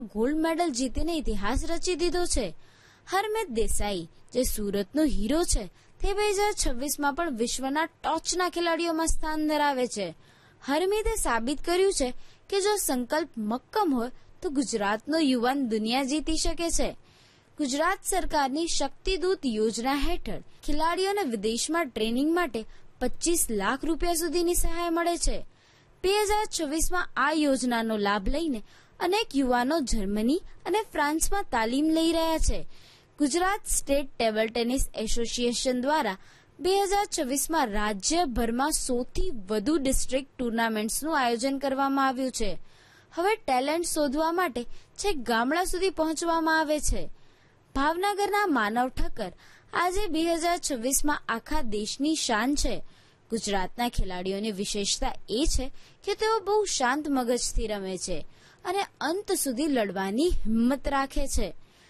Gold medal જીતીને ઇતિહાસ રચી દીધો છે. હરમિત દેસાઈ, જે સુરતનો હીરો છે, તે 2026માં પણ વિશ્વના ટોચના ખેલાડીઓમાં સ્થાન ધરાવે છે. હરમિતે સાબિત કર્યું છે કે જો સંકલ્પ મક્કમ હોય તો ગુજરાતનો યુવાન દુનિયા જીતી શકે છે. ગુજરાત સરકારની શક્તિદૂત યોજના હેઠળ ખેલાડીઓને વિદેશમાં ટ્રેનિંગ માટે 25 લાખ રૂપિયા સુધીની સહાય મળે છે. 2026માં આ યોજનાનો લાભ લઈને અનેક યુવાનો જર્મની અને ફ્રાન્સમાં તાલીમ લઈ રહ્યા છે. Gujarat state table tennis association દ્વારા 2026માં રાજ્યભરમાં સૌથી વધુ ડિસ્ટ્રિક્ટ ટુર્નામેન્ટ્સનું આયોજન કરવામાં આવ્યું છે. હવે ટેલેન્ટ શોધવા માટે છેક ગામડા સુધી પહોંચવામાં આવે છે. ભાવનગરના માનવ ઠક્કર આજે 2026માં આખા દેશની શાન છે. ગુજરાતના ખેલાડીઓની વિશેષતા એ છે કે તેઓ બહુ શાંત મગજથી રમે છે અને અંત સુધી લડવાની હિંમત રાખે છે.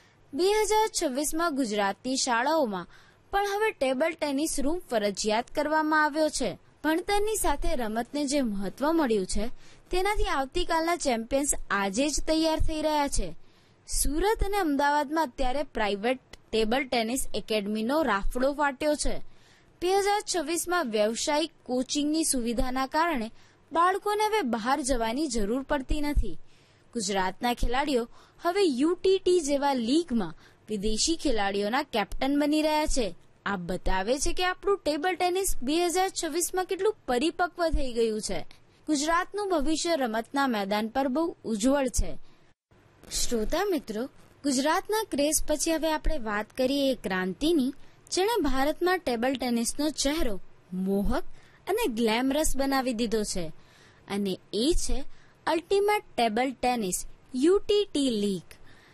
2026માં ગુજરાતની શાળાઓમાં પણ હવે ટેબલ ટેનિસ રૂમ ફરજિયાત કરવામાં આવ્યો છે. ભણતરની સાથે રમતને જે મહત્વ મળ્યું છે તેનાથી આવતીકાલના ચેમ્પિયન્સ આજે જ તૈયાર થઈ રહ્યા છે. સુરત અને અમદાવાદમાં અત્યારે પ્રાઇવેટ ટેબલ ટેનિસ એકેડમીનો રાફડો ફાટ્યો છે. 2026માં વ્યવસાયિક કોચિંગની સુવિધાના કારણે બાળકોને હવે બહાર જવાની જરૂર પડતી નથી. ગુજરાતના ખેલાડીઓ હવે યુટીટી જેવા લીગમાં વિદેશી ખેલાડીઓના કેપ્ટન બની રહ્યા છે. આ બતાવે છે કે આપણું ટેબલ ટેનિસ 2026માં કેટલું પરિપક્વ થઈ ગયું છે. ગુજરાતનું ભવિષ્ય રમતના મેદાન પર બહુ ઉજ્જવળ છે. શ્રોતા મિત્રો, ગુજરાતના ક્રેઝ પછી હવે આપણે વાત કરીએ એ ક્રાંતિની જેણે ભારતમાં ટેબલ ટેનિસનો ચહેરો મોહક અને ગ્લેમરસ બનાવી દીધો છે, અને એ છે ultimate table tennis UTT league.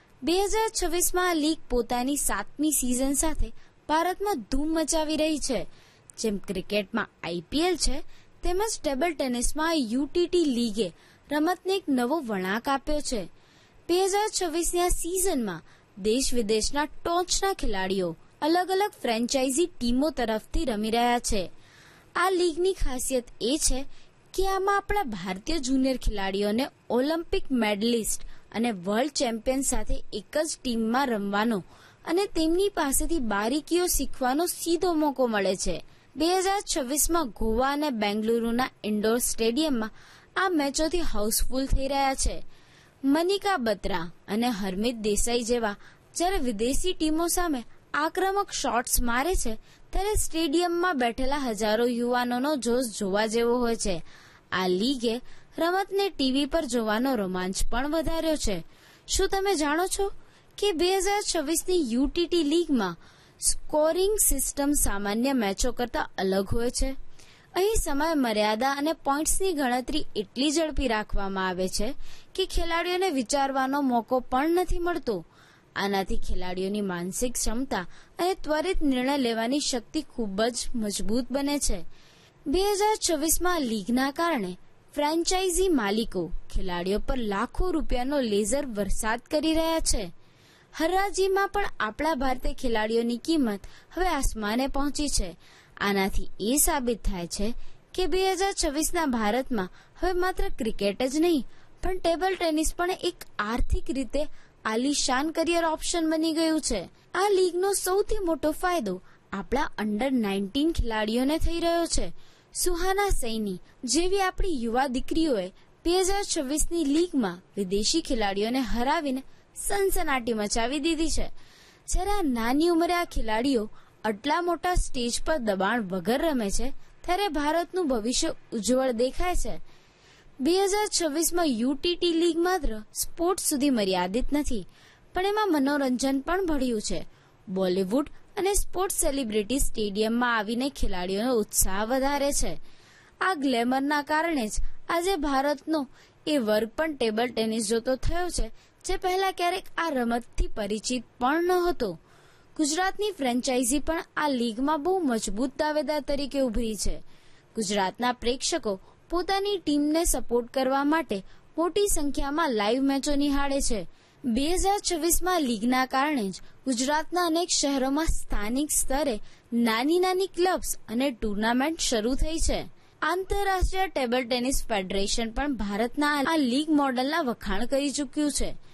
2026માં આ લીગ પોતાની 7મી સિઝન સાથે ભારતમાં ધૂમ મચાવી રહી છે. જેમ ક્રિકેટમાં આઈપીએલ છે, તેમજ ટેબલ ટેનિસમાં યુટીટી લીગે રમતને એક નવો વળાંક આપ્યો છે. 2026ની આ સિઝનમાં દેશ વિદેશના ટોચના ખેલાડીઓ અલગ અલગ ફ્રેન્ચાઇઝી ટીમો તરફથી રમી રહ્યા છે. આ લીગની ખાસિયત એ છે કે આમાં આપણા ભારતીય જુનિયર ખેલાડીઓને ઓલિમ્પિક મેડલિસ્ટ અને વર્લ્ડ ચેમ્પિયન સાથે એક જ ટીમમાં રમવાનો અને તેમની પાસેથી બારીકીઓ શીખવાનો સીધો મોકો મળે છે. 2026માં ગોવા અને બેંગલુરુના ઇન્ડોર સ્ટેડિયમમાં આ મેચોથી હાઉસફુલ થઈ રહ્યા છે. મનિકા બત્રા અને હરમિત દેસાઈ જેવા જ્યારે વિદેશી ટીમો સામે આક્રમક શોટ્સ મારે છે, ત્યારે સ્ટેડિયમમાં બેઠેલા હજારો યુવાનોનો જોશ જોવા જેવો હોય છે. આ લીગે રમતને ટીવી પર જોવાનો રોમાંચ પણ વધાર્યો છે. શું તમે જાણો છો કે 2026ની યુટીટી લીગમાં સ્કોરિંગ સિસ્ટમ સામાન્ય મેચો કરતા અલગ હોય છે? અહીં સમય મર્યાદા અને પોઈન્ટ્સની ગણતરી એટલી ઝડપી રાખવામાં આવે છે કે ખેલાડીઓને વિચારવાનો મોકો પણ નથી મળતો. આનાથી ખેલાડીઓની માનસિક ક્ષમતા અને ત્વરિત નિર્ણય લેવાની શક્તિ ખૂબ જ મજબૂત બને છે. 2026માં લીગના કારણે ફ્રેન્ચાઇઝી માલિકો ખેલાડીઓ પર લાખો રૂપિયાનો લેઝર વરસાદ કરી રહ્યા છે. હરાજીમાં પણ આપણા ભારતીય ખેલાડીઓની કિંમત હવે આસમાને પહોંચી છે. આનાથી એ સાબિત થાય છે કે 2026ના ભારતમાં હવે માત્ર ક્રિકેટ જ નહીં પણ ટેબલ ટેનિસ પણ એક આર્થિક રીતે આલીશાન કરિયર ઓપ્શન બની ગયું છે. આ લીગનો સૌથી મોટો ફાયદો આપણા અંડર 19 ખેલાડીઓને થઈ રહ્યો છે. સુહાના સૈની જેવી આપણી યુવા દીકરીઓએ 2026ની લીગમાં વિદેશી ખેલાડીઓને હરાવીને સનસનાટી મચાવી દીધી છે. જ્યારે આ નાની ઉંમરે આ ખેલાડીઓ આટલા મોટા સ્ટેજ પર દબાણ વગર રમે છે, ત્યારે ભારતનું ભવિષ્ય ઉજ્જવળ દેખાય છે. 2026માં યુટીટી લીગ માત્ર સ્પોર્ટ્સ સુધી મર્યાદિત નથી, પણ એમાં મનોરંજન પણ ભળ્યું છે. બોલિવૂડ અને સ્પોર્ટ્સ સેલિબ્રિટી સ્ટેડિયમમાં આવીને ખેલાડીઓનો ઉત્સાહ વધારે છે. આ ગ્લેમરના કારણે જ આજે ભારતનો એ વર્ગ પણ ટેબલ ટેનિસ જોતો થયો છે, જે પહેલા ક્યારેક આ રમતથી પરિચિત પણ ન હતો. ગુજરાતની ફ્રેન્ચાઇઝી પણ આ લીગમાં બહુ મજબૂત દાવેદાર તરીકે ઉભરી છે. ગુજરાતના પ્રેક્ષકો પોતાની ટીમને સપોર્ટ કરવા માટે મોટી સંખ્યામાં લાઈવ મેચો નિહાળે છે. 2026માં લીગના કારણે જ ગુજરાતના અનેક શહેરોમાં સ્થાનિક સ્તરે નાની નાની ક્લબ્સ અને ટુર્નામેન્ટ શરૂ થઈ છે. આંતરરાષ્ટ્રીય ટેબલ ટેનિસ ફેડરેશન પણ ભારતના આ લીગ મોડલના વખાણ કરી ચૂક્યું છે.